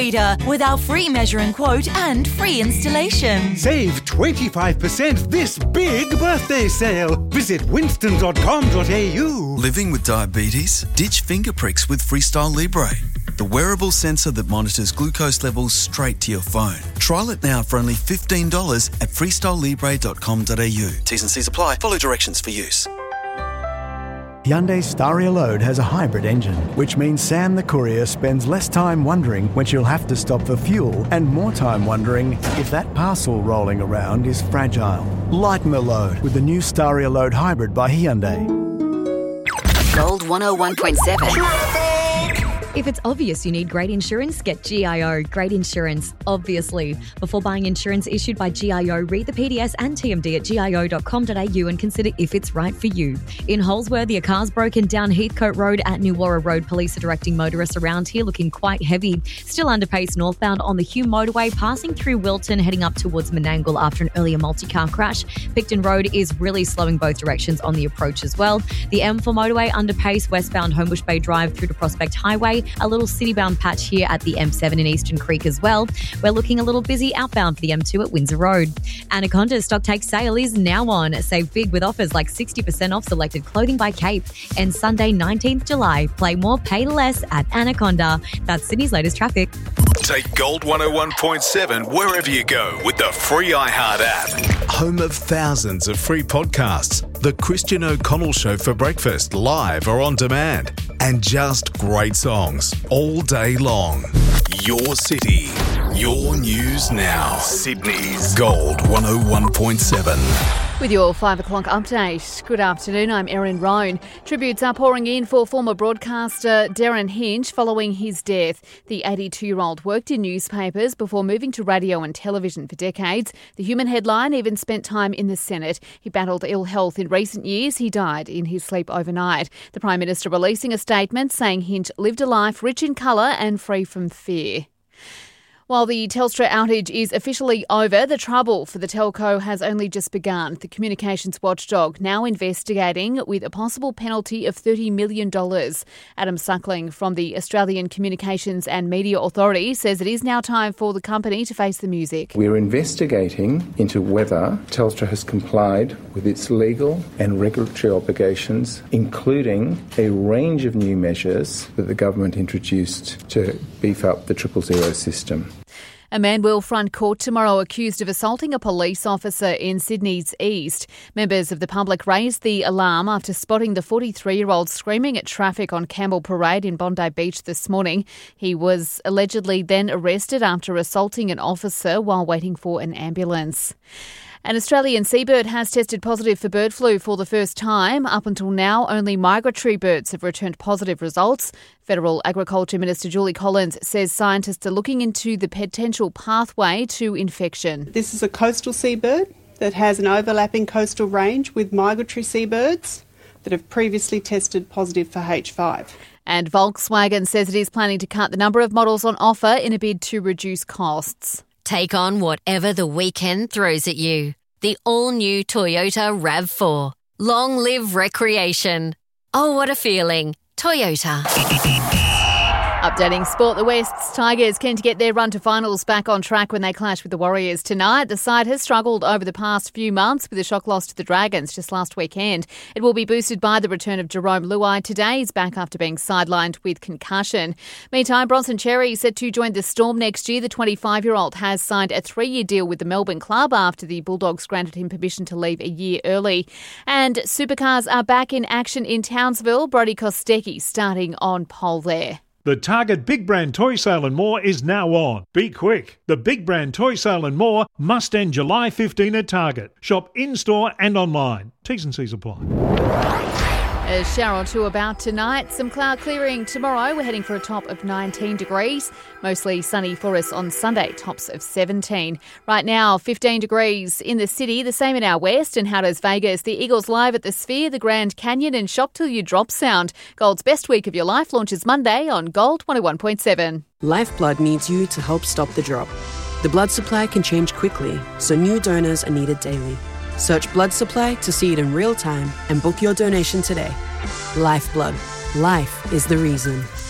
reader with our free measure and quote and free installation. Save 25% this big birthday sale. Visit winston.com.au. Living with diabetes? Ditch finger pricks with Freestyle Libre, the wearable sensor that monitors glucose levels straight to your phone. Trial it now for only $15 at freestylelibre.com.au. T's and C's apply. Follow directions for use. Hyundai Staria Load has a hybrid engine, which means Sam the courier spends less time wondering when she'll have to stop for fuel and more time wondering if that parcel rolling around is fragile. Lighten the load with the new Staria Load Hybrid by Hyundai. Gold 101.7. If it's obvious you need great insurance, get GIO. Great insurance, obviously. Before buying insurance issued by GIO, read the PDS and TMD at gio.com.au and consider if it's right for you. In Holsworthy, a car's broken down Heathcote Road at Nuwarra Road. Police are directing motorists around here looking quite heavy. Still under pace northbound on the Hume Motorway, passing through Wilton, heading up towards Menangle after an earlier multi-car crash. Picton Road is really slowing both directions on the approach as well. The M4 Motorway under pace westbound Homebush Bay Drive through to Prospect Highway. A little city-bound patch here at the M7 in Eastern Creek as well. We're looking a little busy outbound for the M2 at Windsor Road. Anaconda's stock take sale is now on. Save big with offers like 60% off selected clothing by Cape. And Sunday, 19th July, play more, pay less at Anaconda. That's Sydney's latest traffic. Take Gold 101.7 wherever you go with the free iHeart app. Home of thousands of free podcasts. The Christian O'Connell Show for breakfast, live or on demand. And just great songs all day long. Your city, your news now. Sydney's Gold 101.7. With your 5 o'clock update. Good afternoon, I'm Erin Roan. Tributes are pouring in for former broadcaster Darren Hinch following his death. The 82-year-old worked in newspapers before moving to radio and television for decades. The Human headline even spent time in the Senate. He battled ill health in recent years. He died in his sleep overnight. The Prime Minister releasing a statement saying Hinch lived a life rich in colour and free from fear. While the Telstra outage is officially over, the trouble for the telco has only just begun. The communications watchdog now investigating with a possible penalty of $30 million. Adam Suckling from the Australian Communications and Media Authority says it is now time for the company to face the music. We're investigating into whether Telstra has complied with its legal and regulatory obligations, including a range of new measures that the government introduced to beef up the 000 system. A man will front court tomorrow accused of assaulting a police officer in Sydney's east. Members of the public raised the alarm after spotting the 43-year-old screaming at traffic on Campbell Parade in Bondi Beach this morning. He was allegedly then arrested after assaulting an officer while waiting for an ambulance. An Australian seabird has tested positive for bird flu for the first time. Up until now, only migratory birds have returned positive results. Federal Agriculture Minister Julie Collins says scientists are looking into the potential pathway to infection. This is a coastal seabird that has an overlapping coastal range with migratory seabirds that have previously tested positive for H5. And Volkswagen says it is planning to cut the number of models on offer in a bid to reduce costs. Take on whatever the weekend throws at you. The all-new Toyota RAV4. Long live recreation. Oh, what a feeling. Toyota. Updating sport, the West's Tigers keen to get their run to finals back on track when they clash with the Warriors tonight. The side has struggled over the past few months with a shock loss to the Dragons just last weekend. It will be boosted by the return of Jerome Luai today. He's back after being sidelined with concussion. Meantime, Bronson Xerri set to join the Storm next year. The 25-year-old has signed a 3-year deal with the Melbourne club after the Bulldogs granted him permission to leave a year early. And supercars are back in action in Townsville. Brodie Kostecki starting on pole there. The Target Big Brand Toy Sale and More is now on. Be quick. The Big Brand Toy Sale and More must end July 15 at Target. Shop in-store and online. T's and C's apply. A shower or two about tonight. Some cloud clearing tomorrow. We're heading for a top of 19 degrees. Mostly sunny for us on Sunday, tops of 17. Right now, 15 degrees in the city, the same in our west. And how does Vegas? The Eagles live at the Sphere, the Grand Canyon and Shock Till You Drop sound. Gold's Best Week of Your Life launches Monday on Gold 101.7. Lifeblood needs you to help stop the drop. The blood supply can change quickly, so new donors are needed daily. Search blood supply to see it in real time and book your donation today. Lifeblood. Life is the reason.